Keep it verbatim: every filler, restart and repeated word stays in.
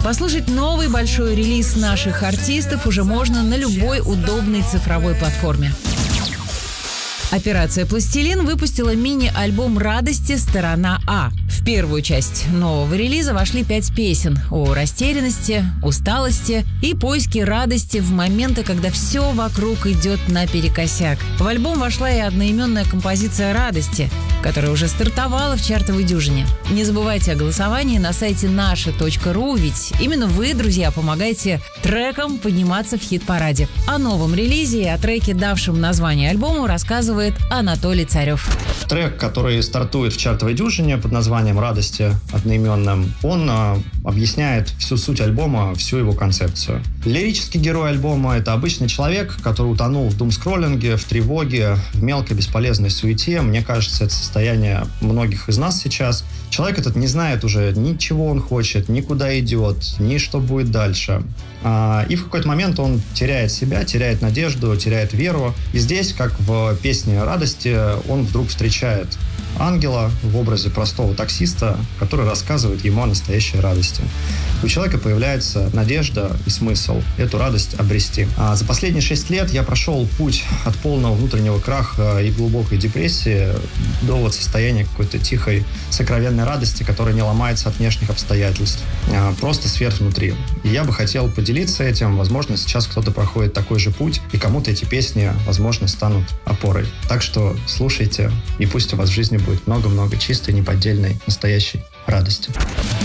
Послушать новый большой релиз наших артистов уже можно на любой удобной цифровой платформе. Операция «Пластилин» выпустила мини-альбом «Радости. Сторона А». В первую часть нового релиза вошли пять песен о растерянности, усталости и поиске радости в моменты, когда все вокруг идет наперекосяк. В альбом вошла и одноименная композиция «Радости», которая уже стартовала в чартовой дюжине. Не забывайте о голосовании на сайте наше точка ру, ведь именно вы, друзья, помогаете трекам подниматься в хит-параде. О новом релизе и о треке, давшем название альбому, рассказывает Анатолий Царев. Трек, который стартует в чартовой дюжине под названием «Радости» одноименным, он а, объясняет всю суть альбома, всю его концепцию. Лирический герой альбома — это обычный человек, который утонул в думскроллинге, в тревоге, в мелкой бесполезной суете. Мне кажется, это состояние многих из нас сейчас. Человек этот не знает уже ни чего он хочет, ни куда идет, ни что будет дальше. А, и в какой-то момент он теряет себя, теряет надежду, теряет веру. И здесь, как в песне «Радости», он вдруг встречает ангела в образе простого таксиста, который рассказывает ему о настоящей радости. У человека появляется надежда и смысл эту радость обрести. А за последние шесть лет я прошел путь от полного внутреннего краха и глубокой депрессии до вот состояния какой-то тихой, сокровенной радости, которая не ломается от внешних обстоятельств. А просто свет внутри. И я бы хотел поделиться этим. Возможно, сейчас кто-то проходит такой же путь, и кому-то эти песни, возможно, станут опорой. Так что слушайте, и пусть у вас в жизни будет много-много чистой, неподдельной, настоящей радости.